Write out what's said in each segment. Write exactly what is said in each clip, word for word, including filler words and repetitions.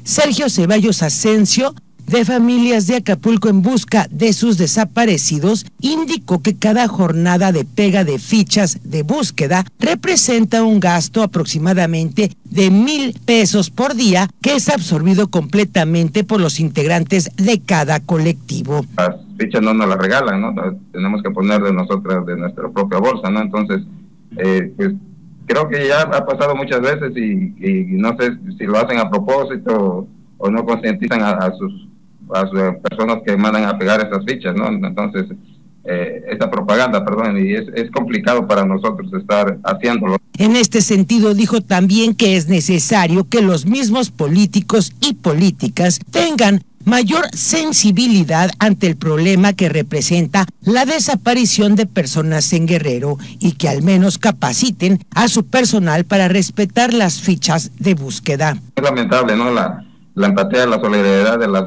Sergio Ceballos Asensio, de Familias de Acapulco en Busca de sus Desaparecidos, indicó que cada jornada de pega de fichas de búsqueda representa un gasto aproximadamente de mil pesos por día, que es absorbido completamente por los integrantes de cada colectivo. Las fichas no nos las regalan, ¿no? Tenemos que poner de nosotras, de nuestra propia bolsa, ¿no? Entonces, eh, pues creo que ya ha pasado muchas veces y, y no sé si lo hacen a propósito o no concientizan a, a sus a sus personas que mandan a pegar esas fichas, ¿no? Entonces, eh, esa propaganda, perdón, y es, es complicado para nosotros estar haciéndolo. En este sentido, dijo también que es necesario que los mismos políticos y políticas tengan mayor sensibilidad ante el problema que representa la desaparición de personas en Guerrero y que al menos capaciten a su personal para respetar las fichas de búsqueda. Es lamentable, ¿no? La, la empatía, la solidaridad de las...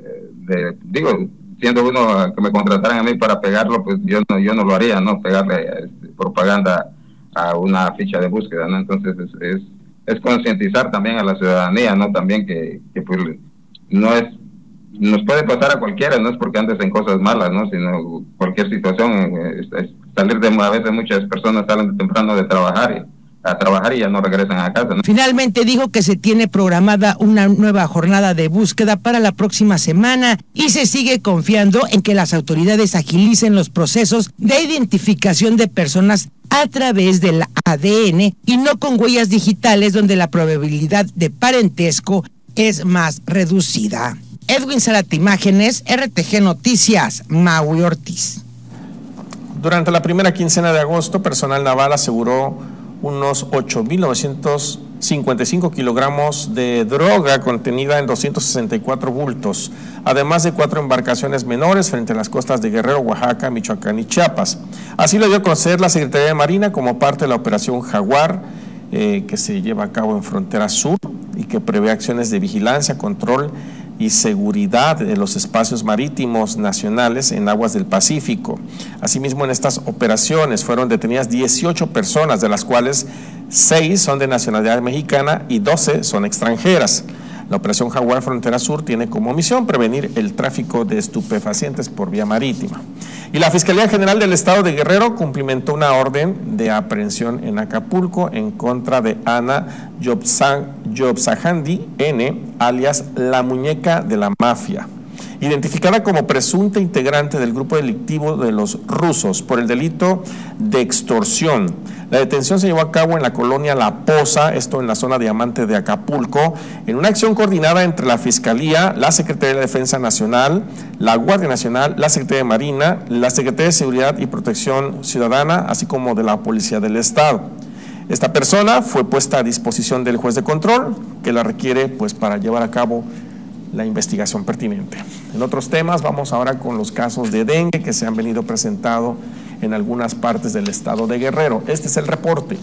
De, digo, siendo uno que me contrataran a mí para pegarlo, pues yo no yo no lo haría, ¿no? Pegarle este, propaganda a una ficha de búsqueda, ¿no? Entonces es es, es concientizar también a la ciudadanía, ¿no? También que, que pues no es, nos puede pasar a cualquiera, no es porque andes en cosas malas, ¿no? Sino cualquier situación, es, es salir de, a veces muchas personas salen de temprano de trabajar y a trabajar y ya no regresan a casa, ¿no? Finalmente dijo que se tiene programada una nueva jornada de búsqueda para la próxima semana y se sigue confiando en que las autoridades agilicen los procesos de identificación de personas a través del A D N y no con huellas digitales, donde la probabilidad de parentesco es más reducida. Edwin Zárate, Imágenes, R T G Noticias, Maui Ortiz. Durante la primera quincena de agosto, personal naval aseguró unos ocho mil novecientos cincuenta y cinco kilogramos de droga contenida en doscientos sesenta y cuatro bultos, además de cuatro embarcaciones menores frente a las costas de Guerrero, Oaxaca, Michoacán y Chiapas. Así lo dio a conocer la Secretaría de Marina como parte de la operación Jaguar, eh, que se lleva a cabo en Frontera Sur y que prevé acciones de vigilancia, control y seguridad de los espacios marítimos nacionales en aguas del Pacífico. Asimismo, en estas operaciones fueron detenidas dieciocho personas, de las cuales seis son de nacionalidad mexicana y doce son extranjeras. La operación Jaguar Frontera Sur tiene como misión prevenir el tráfico de estupefacientes por vía marítima. Y la Fiscalía General del Estado de Guerrero cumplimentó una orden de aprehensión en Acapulco en contra de Ana Yobsajandi N., alias La Muñeca de la Mafia, identificada como presunta integrante del grupo delictivo de los rusos por el delito de extorsión. La detención se llevó a cabo en la colonia La Poza, esto en la zona diamante de Acapulco, en una acción coordinada entre la Fiscalía, la Secretaría de Defensa Nacional, la Guardia Nacional, la Secretaría de Marina, la Secretaría de Seguridad y Protección Ciudadana, así como de la Policía del Estado. Esta persona fue puesta a disposición del juez de control, que la requiere pues para llevar a cabo la investigación pertinente. En otros temas, vamos ahora con los casos de dengue que se han venido presentando en algunas partes del estado de Guerrero. Este es el reporte.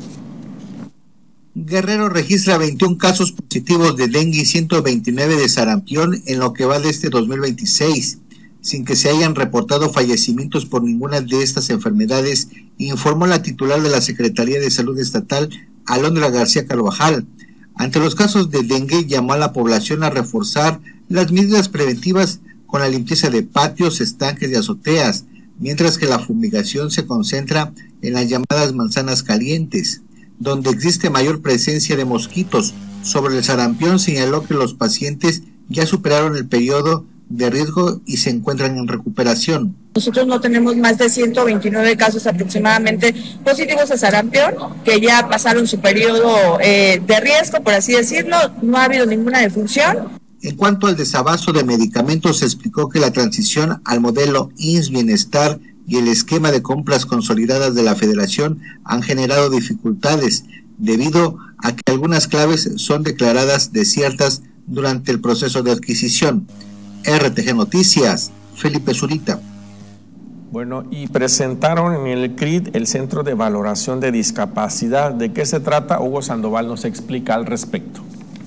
Guerrero registra veintiún casos positivos de dengue y ciento veintinueve de sarampión en lo que va de este dos mil veintiséis, sin que se hayan reportado fallecimientos por ninguna de estas enfermedades, informó la titular de la Secretaría de Salud Estatal, Alondra García Carvajal. Ante los casos de dengue, llamó a la población a reforzar las medidas preventivas con la limpieza de patios, estanques y azoteas, mientras que la fumigación se concentra en las llamadas manzanas calientes, donde existe mayor presencia de mosquitos. Sobre el sarampión, señaló que los pacientes ya superaron el periodo de riesgo y se encuentran en recuperación. Nosotros no tenemos más de ciento veintinueve casos aproximadamente positivos a sarampión, que ya pasaron su periodo eh, de riesgo, por así decirlo. No ha habido ninguna defunción. En cuanto al desabasto de medicamentos, se explicó que la transición al modelo I M S S Bienestar y el esquema de compras consolidadas de la Federación han generado dificultades debido a que algunas claves son declaradas desiertas durante el proceso de adquisición. R T G Noticias, Felipe Zurita. Bueno, y presentaron en el C R I D el Centro de Valoración de Discapacidad. ¿De qué se trata? Hugo Sandoval nos explica al respecto.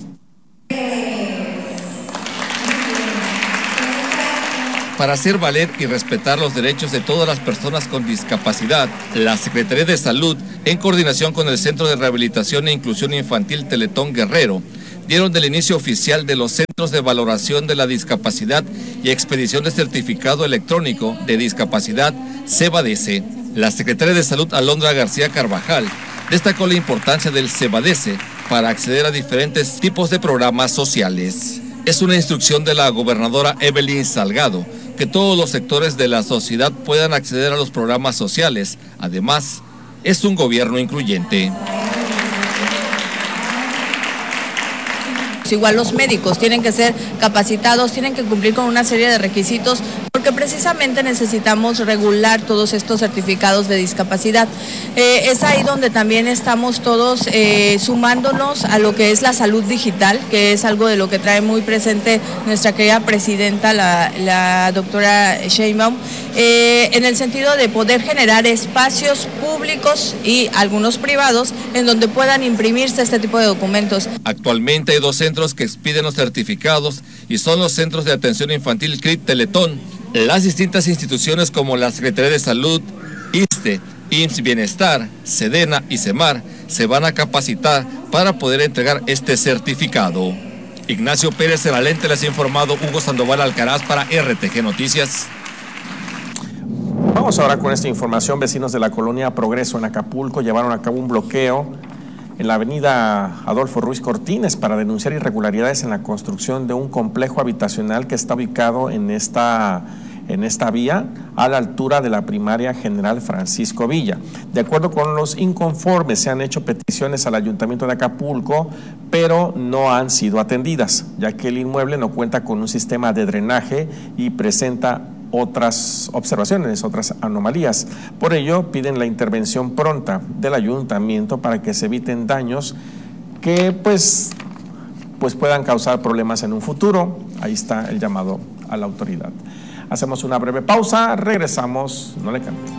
Para hacer valer y respetar los derechos de todas las personas con discapacidad, la Secretaría de Salud, en coordinación con el Centro de Rehabilitación e Inclusión Infantil Teletón Guerrero, dieron el inicio oficial de los Centros de Valoración de la Discapacidad y Expedición de Certificado Electrónico de Discapacidad, CEVADESE. La secretaria de Salud, Alondra García Carvajal, destacó la importancia del CEVADESE para acceder a diferentes tipos de programas sociales. Es una instrucción de la gobernadora Evelyn Salgado que todos los sectores de la sociedad puedan acceder a los programas sociales. Además, es un gobierno incluyente. Igual los médicos tienen que ser capacitados, tienen que cumplir con una serie de requisitos, porque precisamente necesitamos regular todos estos certificados de discapacidad. Eh, es ahí donde también estamos todos eh, sumándonos a lo que es la salud digital, que es algo de lo que trae muy presente nuestra querida presidenta, la, la doctora Sheinbaum, eh, en el sentido de poder generar espacios públicos y algunos privados en donde puedan imprimirse este tipo de documentos. Actualmente hay dos centros que expiden los certificados y son los Centros de Atención Infantil C R I T Teletón. Las distintas instituciones como la Secretaría de Salud, ISSSTE, I M S S Bienestar, SEDENA y CEMAR se van a capacitar para poder entregar este certificado. Ignacio Pérez de la Lente les ha informado Hugo Sandoval Alcaraz para R T G Noticias. Vamos ahora con esta información. Vecinos de la colonia Progreso en Acapulco llevaron a cabo un bloqueo en la avenida Adolfo Ruiz Cortines para denunciar irregularidades en la construcción de un complejo habitacional que está ubicado en esta, en esta vía a la altura de la primaria General Francisco Villa. De acuerdo con los inconformes, se han hecho peticiones al Ayuntamiento de Acapulco, pero no han sido atendidas, ya que el inmueble no cuenta con un sistema de drenaje y presenta otras observaciones, otras anomalías. Por ello, piden la intervención pronta del ayuntamiento para que se eviten daños que pues, pues puedan causar problemas en un futuro. Ahí está el llamado a la autoridad. Hacemos una breve pausa, regresamos, no le cambien.